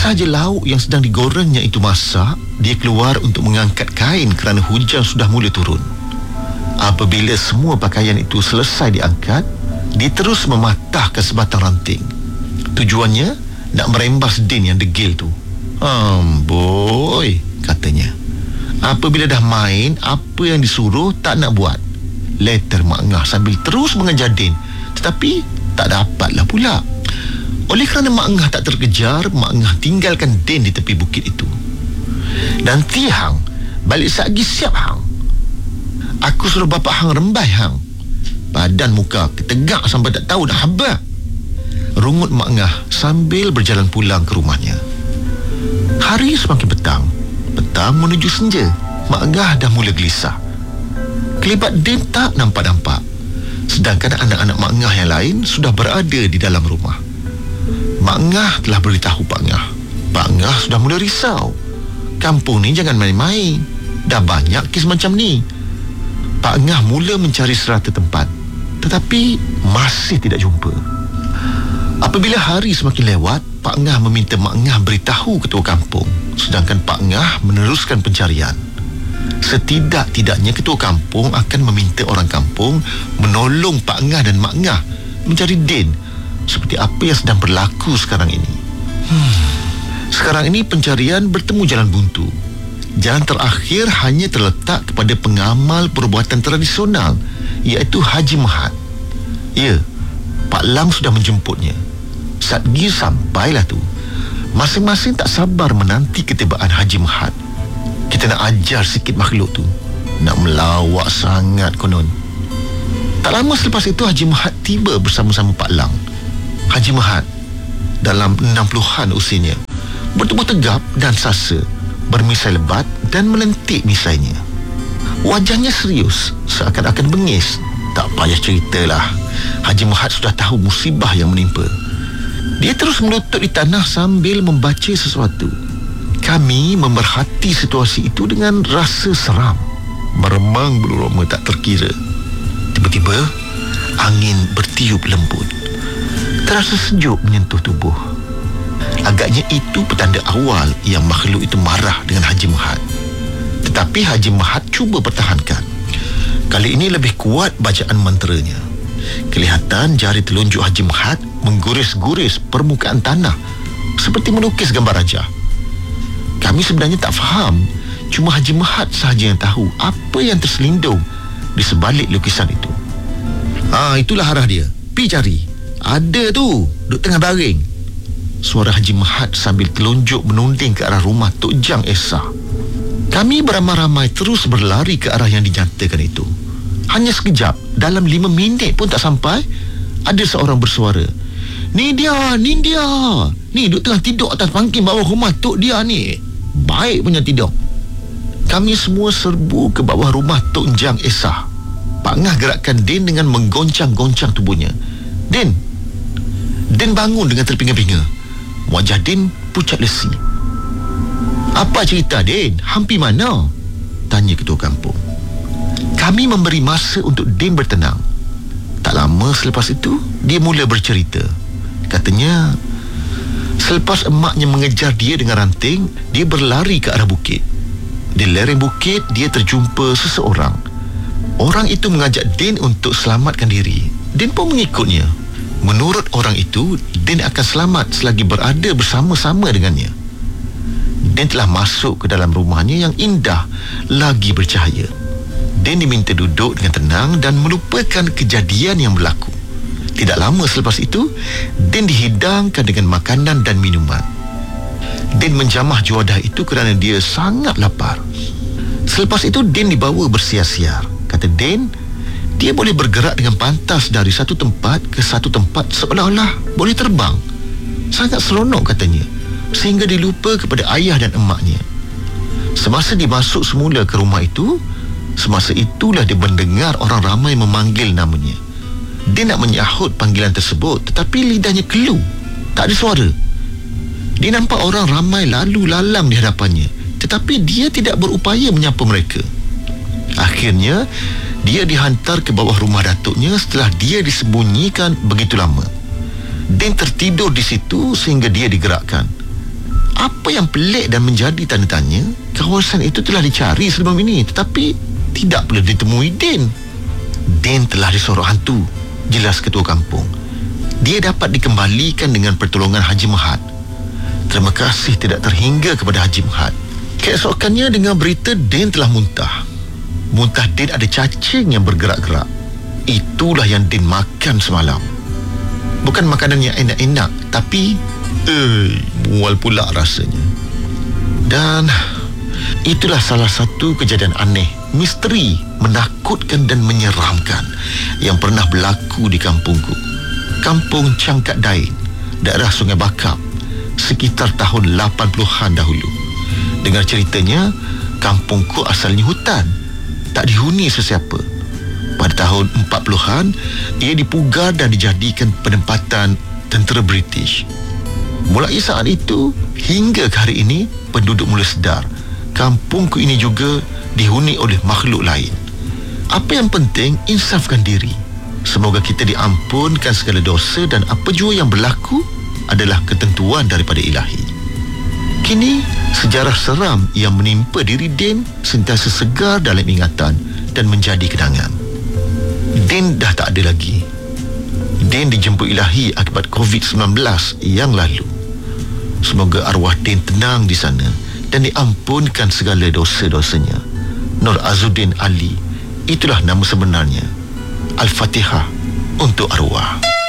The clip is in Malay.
sahaja lauk yang sedang digorengnya itu masak, dia keluar untuk mengangkat kain kerana hujan sudah mula turun. Apabila semua pakaian itu selesai diangkat, dia terus mematahkan sebatang ranting. Tujuannya nak merembas Din yang degil tu. Amboi, katanya. Apabila dah main, apa yang disuruh tak nak buat. Letter Mak Ngah sambil terus mengejar Din, tetapi tak dapatlah pula. Oleh kerana Mak Ngah tak terkejar, Mak Ngah tinggalkan Din di tepi bukit itu. Nanti hang balik sagi siap hang. Aku suruh bapa hang rembai hang. Badan muka ketegak sampai tak tahu dah habaq. Rungut Mak Ngah sambil berjalan pulang ke rumahnya. Hari semakin petang. Petang menuju senja. Mak Ngah dah mula gelisah. Kelibat Din tak nampak-nampak. Sedangkan anak-anak Mak Ngah yang lain sudah berada di dalam rumah. Mak Ngah telah beritahu Pak Ngah. Pak Ngah sudah mula risau. Kampung ni jangan main-main. Dah banyak kes macam ni. Pak Ngah mula mencari serata tempat, tetapi masih tidak jumpa. Apabila hari semakin lewat, Pak Ngah meminta Mak Ngah beritahu ketua kampung, sedangkan Pak Ngah meneruskan pencarian. Setidak-tidaknya ketua kampung akan meminta orang kampung menolong Pak Ngah dan Mak Ngah mencari Din, seperti apa yang sedang berlaku sekarang ini. Sekarang ini pencarian bertemu jalan buntu. Jalan terakhir hanya terletak kepada pengamal perbuatan tradisional, iaitu Haji Mahat. Ya, Pak Lang sudah menjemputnya. Saat dia sampailah tu, masing-masing tak sabar menanti ketibaan Haji Mahat. Kita nak ajar sikit makhluk tu. Nak melawak sangat konon. Tak lama selepas itu Haji Mahat tiba bersama-sama Pak Lang. Haji Mahat dalam 60-an usianya, bertubuh tegap dan sasa, bermisai lebat dan melentik misainya. Wajahnya serius, seakan-akan bengis. Tak payah ceritalah, Haji Mahat sudah tahu musibah yang menimpa. Dia terus melutut di tanah sambil membaca sesuatu. Kami memerhati situasi itu dengan rasa seram. Meremang bulu roma tak terkira. Tiba-tiba angin bertiup lembut. Terasa sejuk menyentuh tubuh. Agaknya itu petanda awal yang makhluk itu marah dengan Haji Mahat. Tetapi Haji Mahat cuba pertahankan. Kali ini lebih kuat bacaan mantranya. Kelihatan jari telunjuk Haji Mahat mengguris-guris permukaan tanah seperti melukis gambar raja. Kami sebenarnya tak faham, cuma Haji Mahat sahaja yang tahu apa yang terselindung di sebalik lukisan itu. Itulah arah dia. Pi cari. Ada tu, duduk tengah baring. Suara Haji Mahat sambil telunjuk menunding ke arah rumah Tok Jang Esa. Kami beramai-ramai terus berlari ke arah yang dinyatakan itu. Hanya sekejap, dalam 5 minit pun tak sampai, ada seorang bersuara, Ni dia. Ni duduk tengah tidur atas pangking bawah rumah Tok dia ni. Baik punya tidur. Kami semua serbu ke bawah rumah Tok Jang Esa. Pak Ngah gerakkan Din dengan menggoncang-goncang tubuhnya. Din bangun dengan terpinga-pinga. Wajah Din pucat lesi. Apa cerita Din? Hampi mana? Tanya ketua kampung. Kami memberi masa untuk Din bertenang. Tak lama selepas itu, dia mula bercerita. Katanya, selepas emaknya mengejar dia dengan ranting, dia berlari ke arah bukit. Di lereng bukit, dia terjumpa seseorang. Orang itu mengajak Din untuk selamatkan diri. Din pun mengikutnya. Menurut orang itu, Din akan selamat selagi berada bersama-sama dengannya. Din telah masuk ke dalam rumahnya yang indah lagi bercahaya. Din diminta duduk dengan tenang dan melupakan kejadian yang berlaku. Tidak lama selepas itu, Din dihidangkan dengan makanan dan minuman. Din menjamah juadah itu kerana dia sangat lapar. Selepas itu, Din dibawa bersiar-siar. Kata Din, dia boleh bergerak dengan pantas dari satu tempat ke satu tempat seolah-olah boleh terbang. Sangat seronok katanya, sehingga dia lupa kepada ayah dan emaknya. Semasa dia masuk semula ke rumah itu, semasa itulah dia mendengar orang ramai memanggil namanya. Dia nak menyahut panggilan tersebut, tetapi lidahnya kelu, tak ada suara. Dia nampak orang ramai lalu lalang di hadapannya, tetapi dia tidak berupaya menyapa mereka. Akhirnya, dia dihantar ke bawah rumah datuknya setelah dia disembunyikan begitu lama. Din tertidur di situ sehingga dia digerakkan. Apa yang pelik dan menjadi tanda tanya, kawasan itu telah dicari sebelum ini, tetapi tidak pula ditemui Din. Din telah disorok hantu, jelas ketua kampung. Dia dapat dikembalikan dengan pertolongan Haji Mahat. Terima kasih tidak terhingga kepada Haji Mahat. Keesokannya dengan berita Din telah muntah. Muntah Din ada cacing yang bergerak-gerak. Itulah yang Din makan semalam. Bukan makanan yang enak-enak, tapi mual pula rasanya. Dan itulah salah satu kejadian aneh, misteri, menakutkan dan menyeramkan yang pernah berlaku di kampungku. Kampung Cangkat Dain, daerah Sungai Bakap, sekitar tahun 80-an dahulu. Dengar ceritanya, kampungku asalnya hutan, tak dihuni sesiapa. Pada tahun 40-an, ia dipugar dan dijadikan penempatan tentera British. Mulai saat itu hingga ke hari ini, penduduk mula sedar kampungku ini juga dihuni oleh makhluk lain. Apa yang penting, insafkan diri. Semoga kita diampunkan segala dosa dan apa jua yang berlaku adalah ketentuan daripada Ilahi. Kini, sejarah seram yang menimpa diri Din sentiasa segar dalam ingatan dan menjadi kenangan. Din dah tak ada lagi. Din dijemput Ilahi akibat COVID-19 yang lalu. Semoga arwah Din tenang di sana dan diampunkan segala dosa-dosanya. Nur Azuddin Ali, itulah nama sebenarnya. Al-Fatihah untuk arwah.